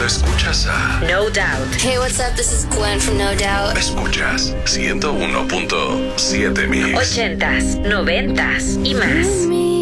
escuchas a No Doubt. Hey, what's up? This is Gwen from No Doubt. Escuchas 101.7 Mix. 80s, 90s y más.